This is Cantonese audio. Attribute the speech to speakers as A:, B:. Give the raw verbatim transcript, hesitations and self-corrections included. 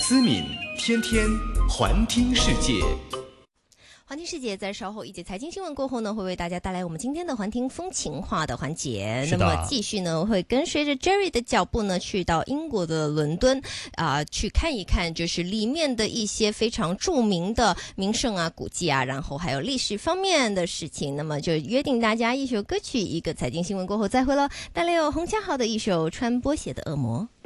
A: 思敏天天环听世界。
B: 环听世界在稍后一节财经新闻过后呢，会为大家带来我们今天的环听风情话的环节。那么继续呢，会跟随着 Jerry 的脚步呢，去到英国的伦敦啊、呃，去看一看，就是里面的一些非常著名的名胜啊、古迹啊，然后还有历史方面的事情。那么就约定大家一首歌曲，一个财经新闻过后再会了。带来有洪家豪的一首《穿波鞋的恶魔》。